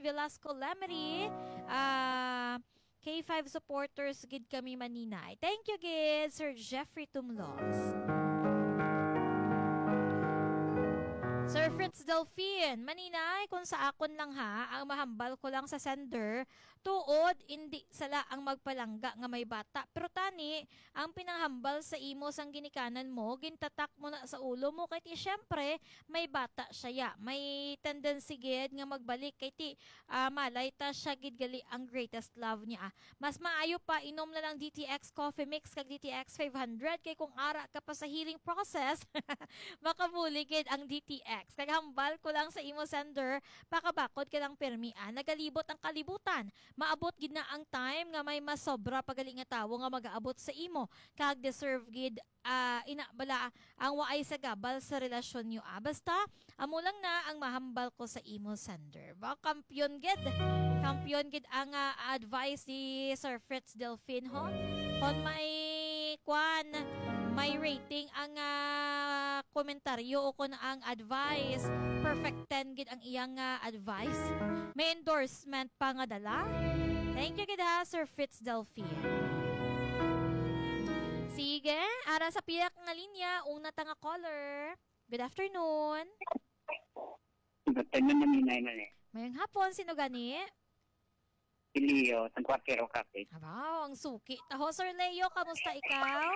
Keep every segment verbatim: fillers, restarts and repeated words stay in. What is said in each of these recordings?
Velasco Lemery. Ah... Uh, K five supporters gid kami maninay. Thank you gid Sir Jeffrey Tumlos. Sir Fritz Delphine, maninay kung sa akon lang ha, ang mahambal ko lang sa sender, tuod hindi sala ang magpalangga nga may bata. Pero tani, ang pinanghambal sa imo sang ginikanan mo, gintatak mo na sa ulo mo kay ti syempre may bata siya ya. May tendency gid nga magbalik kay ti uh, malay ta siya gid gali ang greatest love niya. Mas maayo pa inom na lang D T X coffee mix kag D T X five hundred kay kung ara ka pa sa healing process, makabuli gid ang D T X. Kaghambal ko lang sa imo sender, pakabakod ka lang permian, nagalibot ang kalibutan. Maabot gid na ang time nga may mas sobra pagaling nga tawo nga magaabot sa imo. Kag deserve gid uh, inabala ang waay sa gabal sa relasyon niyo. Ah, basta, amo lang na ang mahambal ko sa imo sender. Ba, kampiyon gid. Kampiyon gid ang uh, advice ni Sir Fritz Delphine ho. Kung may kwan, may rating ang uh, komentaryo o kung ang advice, perfect ten gid ang iyang uh, advice. May endorsement pa nga dala. Thank you gid ha, Sir Fritz Delphine. Sige, ara sa piyak nga linya, una ta nga caller. Good afternoon. Good afternoon na minay na eh. Mayang hapon, sino gani? Si Leo, sa Cuartero Cafe. Wow, ang suki. Taho, Sir Leo, kamusta ikaw?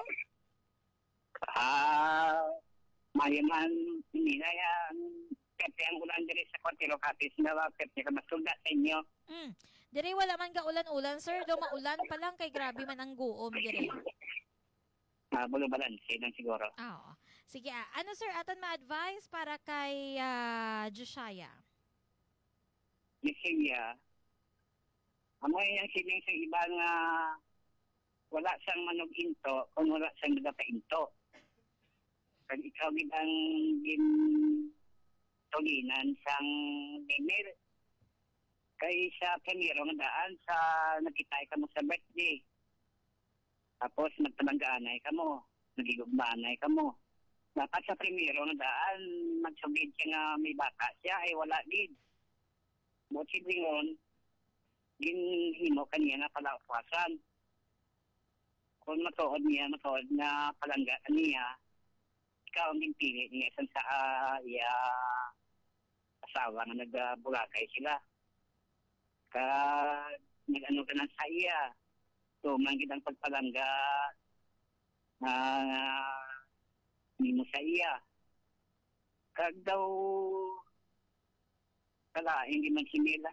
Ah, mayaman, minay ang pepe ang ulan diri sa Cuartero Cafe. Sinawa pepe ka masulda sa inyo. Mm. Diri wala man ka ulan-ulan, sir. Do maulan pa lang kay grabe man ang guom diri. Ah, bulo balanse lang siguro. Ah, oo. Sige, ah. Ano sir aton ma-advise para kay uh, Joshaya? Yesilia, amoy yung siling sa iba nga wala siyang manog into kung wala siyang nagapainto. Kag ikaw gid ang gin tulinan sang dinner. Kay sa primero nga daan sa nakitay ka mo sa birthday. Tapos magtalanggaanay ka mo, nagigugmaanay ka mo. Dapat sa primero nga daan, magsugid siya nga may bata siya, ay wala gid. Bukod lingon, ginhimo kaniya na palakwasan. Kung matuod niya, matuod na palangga niya, ikaw ang pili niya sa sa uh, iya asawa na nagbulagay sila. Ka nag-ano ka na sa iya, so manggid ang pagpalangga na uh, hindi mo sa iya. Kag daw kala, hindi man simila.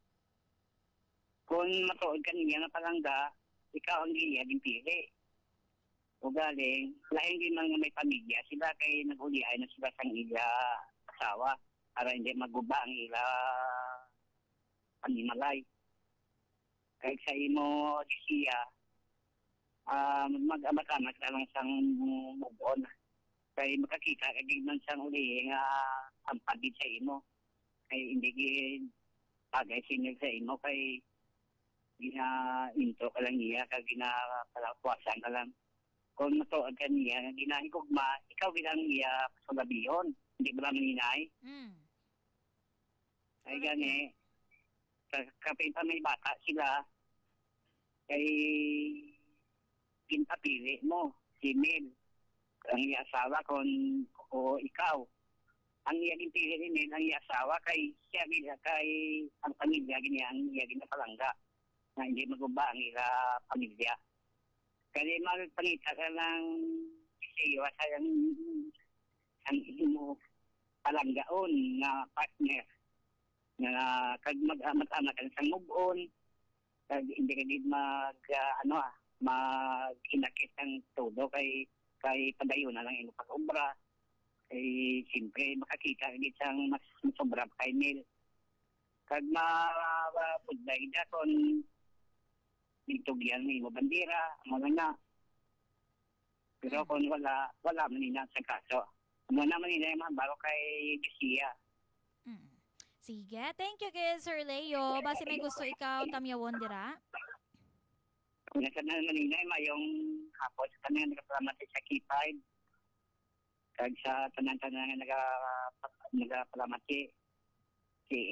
Kung matuod ka niya na palangga, ikaw ang iya din pili. O galing, lahat hindi man may pamilya, sila kay nag-uliay na sila sang ila asawa para hindi maguba ang ila panimalay. Kaya sa imo, siya, uh, mag-amat-amat ka lang sang move on. Kaya makakita ka man sang uli nga uh, ang pagid sa imo. Kaya hindi gin pagay sinyag sa imo kay gina-intro ka lang niya, kaya gina-palakwasan ka lang. Kung matuod ka niya, ginahigugma, ikaw bilang niya sa labiyon. Hindi ba naman hinay? Mm. Ay gani, kapit pa may bata sila, kay ginapili mo, si Mel, ang iya asawa kung o ikaw. Ang iya ginpili ni Mel, ang iya asawa, kay siya kay ang pamilya, ganyan, ang iya ginapalangga, na hindi maguba ang iya pamilya. Kaya magpangita ka lang siya sa ang ang mo palanggaon na partner na kag mag-amat-amat ka sa move on, kag hindi ka din mag uh, ano ah mag-inakit ang todo kay kay padayon na lang ino pag-obra kay siyempre makakita ka din sang mas sobra kay Mel kag ma-pudlay da kon dito diyan may bandera mga na pero kung wala wala man ina sa kaso mo naman ina man baro kay Joshaya. Mm. Sige, thank you kay Sir Leo. Basi may gusto ikaw tamyawon dira. Kung nasa na manina mayong hapon sa tanan nagapalamat sa K five kag sa tanan-tanan nga naga nagapalamat